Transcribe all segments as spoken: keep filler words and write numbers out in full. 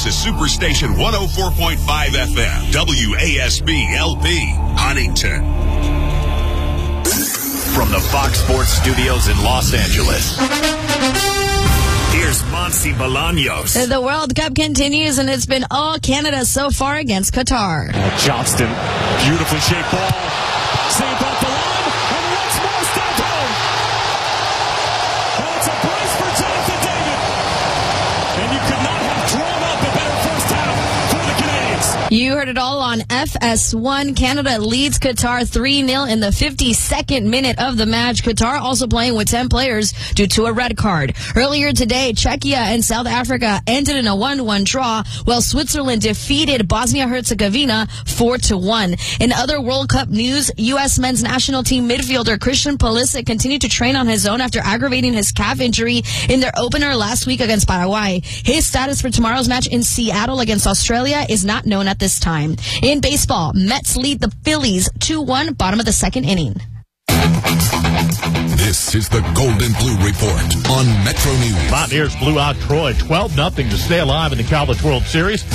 This is Superstation one oh four point five F M, W A S B L P, Huntington. From the Fox Sports Studios in Los Angeles, here's Monsi Bolaños. The World Cup continues, and it's been all Canada so far against Qatar. Uh, Johnston, beautifully shaped ball. Saved off the line, and once more stepped home. And it's a brace for Jonathan David. And you could not have drawn up a better first half for the Canadians. You heard it all on F S one. Canada leads Qatar three nil in the fifty-second minute of the match. Qatar also playing with ten players due to a red card. Earlier today, Czechia and South Africa ended in a one one draw, while Switzerland defeated Bosnia-Herzegovina four to one. In other World Cup news, U S men's national team midfielder Christian Pulisic continued to train on his own after aggravating his calf injury in their opener last week against Paraguay. His status for tomorrow's match in Seattle against Australia is not known at this time. In baseball, Mets lead the Phillies two one, bottom of the second inning. This is the Golden Blue Report on Metro News. Mountaineers blew out Troy twelve nothing to stay alive in the College World Series.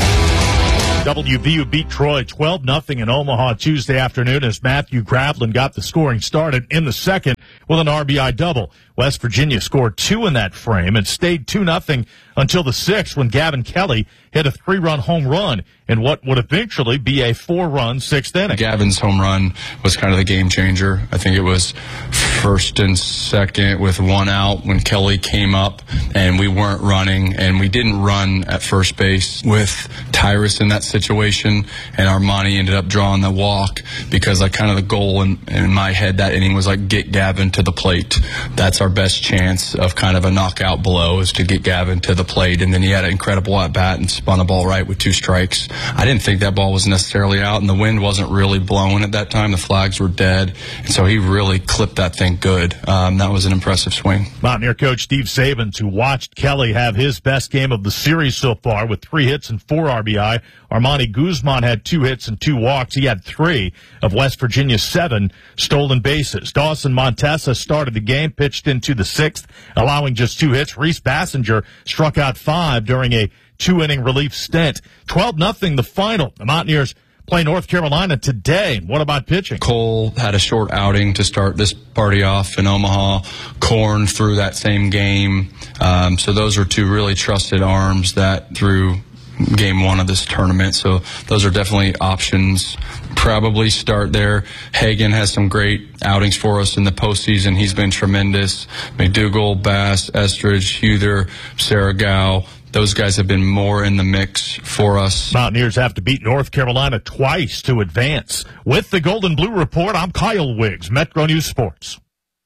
W V U beat Troy twelve nothing in Omaha Tuesday afternoon as Matthew Gravelin got the scoring started in the second with an R B I double. West Virginia scored two in that frame and stayed two nothing until the sixth when Gavin Kelly hit a three-run home run in what would eventually be a four-run sixth inning. Gavin's home run was kind of the game changer. I think it was first and second with one out when Kelly came up and we weren't running, and we didn't run at first base with Tyrus in that situation, and Armani ended up drawing the walk because like kind of the goal in, in my head that inning was like get Gavin to the plate. That's our best chance of kind of a knockout blow is to get Gavin to the plate, and then he had an incredible at-bat and spun a ball right with two strikes. I didn't think that ball was necessarily out, and the wind wasn't really blowing at that time. The flags were dead, and so he really clipped that thing good. Um, that was an impressive swing. Mountaineer coach Steve Sabins, who watched Kelly have his best game of the series so far with three hits and four R B I. Armani Guzman had two hits and two walks. He had three of West Virginia's seven stolen bases. Dawson Montesa started the game, pitched into the sixth, allowing just two hits. Reese Bassinger struck out five during a two-inning relief stint. twelve nothing the final. The Mountaineers play North Carolina today. What about pitching? Cole had a short outing to start this party off in Omaha. Korn threw that same game. Um, so those are two really trusted arms that threw game one of this tournament. So those are definitely options. Probably start there. Hagan has some great outings for us in the postseason. He's been tremendous. McDougal, Bass, Estridge, Huther, Saragow. Those guys have been more in the mix for us. Mountaineers have to beat North Carolina twice to advance. With the Golden Blue Report, I'm Kyle Wiggs, Metro News Sports.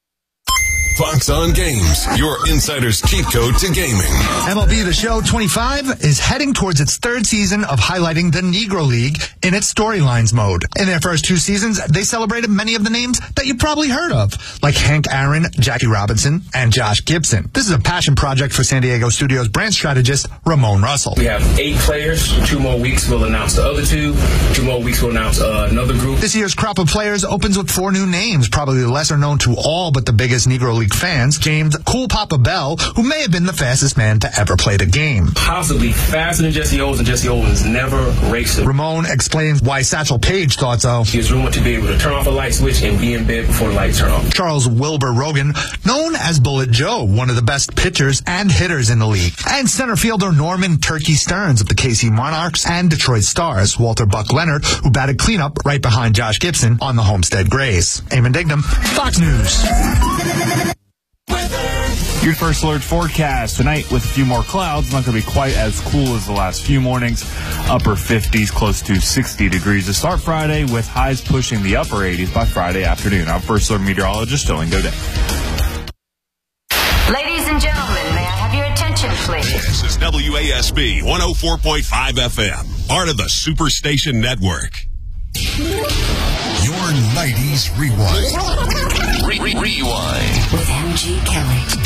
Fox on Games, your insider's cheat code to gaming. M L B The Show twenty-five is heading towards its third season of highlighting the Negro League in its storylines mode. In their first two seasons, they celebrated many of the names that you probably heard of, like Hank Aaron, Jackie Robinson, and Josh Gibson. This is a passion project for San Diego Studios brand strategist Ramon Russell. We have eight players. Two more weeks, we'll announce the other two. Two more weeks, we'll announce uh, another group. This year's crop of players opens with four new names, probably lesser known to all but the biggest Negro League fans. James Cool Papa Bell, who may have been the fastest man to ever play the game. Possibly faster than Jesse Owens, and Jesse Owens never raced him. Ramon explains why Satchel Paige thought so. He was rumored to be able to turn off a light switch and be in bed before the lights turn off. Charles Wilbur Rogan, known as Bullet Joe, one of the best pitchers and hitters in the league. And center fielder Norman Turkey Stearns of the K C Monarchs and Detroit Stars. Walter Buck Leonard, who batted cleanup right behind Josh Gibson on the Homestead Grays. Eamon Dignam, Fox News. Your first alert forecast tonight with a few more clouds. Not going to be quite as cool as the last few mornings. Upper fifties, close to sixty degrees to start Friday, with highs pushing the upper eighties by Friday afternoon. Our first alert meteorologist, Dylan Godet. Ladies and gentlemen, may I have your attention, please? This is W A S B one oh four point five F M, part of the Superstation Network. Your nineties Rewind. Re- re- rewind. With M G Kelly.